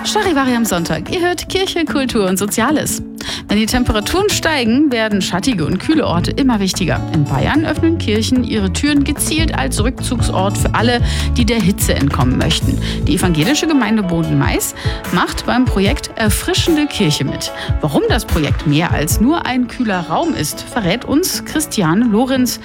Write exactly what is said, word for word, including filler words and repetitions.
Charivari am Sonntag. Ihr hört Kirche, Kultur und Soziales. Wenn die Temperaturen steigen, werden schattige und kühle Orte immer wichtiger. In Bayern öffnen Kirchen ihre Türen gezielt als Rückzugsort für alle, die der Hitze entkommen möchten. Die evangelische Gemeinde Boden-Mais macht beim Projekt Erfrischende Kirche mit. Warum das Projekt mehr als nur ein kühler Raum ist, verrät uns Christiane Lorenz